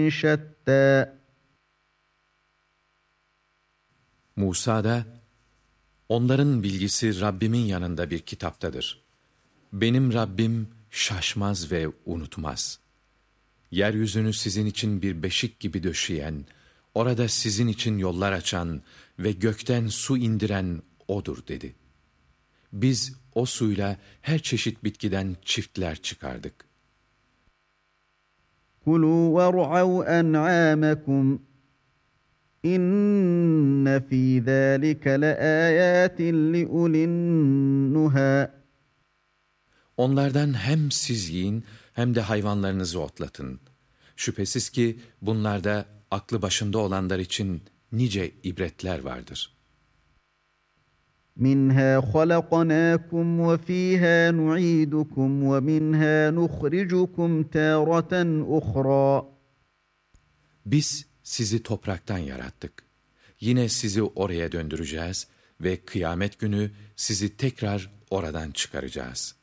شتى. Musa da, onların bilgisi Rabbimin yanında bir kitaptadır. Benim Rabbim şaşmaz ve unutmaz. Yeryüzünü sizin için bir beşik gibi döşeyen, orada sizin için yollar açan ve gökten su indiren O'dur dedi. Biz o suyla her çeşit bitkiden çiftler çıkardık. كُلُوا وَارْعَوْا أَنْعَامَكُمْ İnne fî zâlike leâyâtin liulin-nuhâ. Onlardan hem siz yiyin hem de hayvanlarınızı otlatın. Şüphesiz ki bunlarda aklı başında olanlar için nice ibretler vardır. مِنْهَا خَلَقْنَاكُمْ وَفِيهَا نُعِيدُكُمْ وَمِنْهَا نُخْرِجُكُمْ تَارَةً أُخْرَى. Biz sizi topraktan yarattık. Yine sizi oraya döndüreceğiz ve kıyamet günü sizi tekrar oradan çıkaracağız.